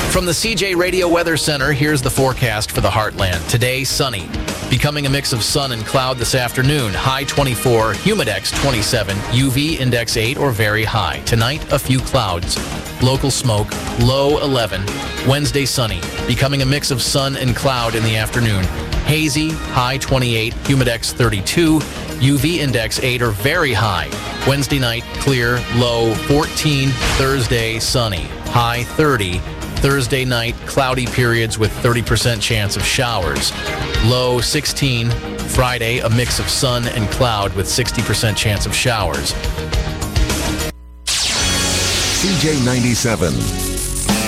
From the CJ Radio Weather Center, here's the forecast for the Heartland. Today, sunny. Becoming a mix of sun and cloud this afternoon. High 24, humidex 27, UV index 8 or very high. Tonight, a few clouds. Local smoke, low 11. Wednesday, sunny. Becoming a mix of sun and cloud in the afternoon. Hazy, high 28, humidex 32, UV index 8 or very high. Wednesday night, clear, low 14. Thursday, sunny, high 30. Thursday night, cloudy periods with 30% chance of showers. Low 16. Friday, a mix of sun and cloud with 60% chance of showers. CJ 97.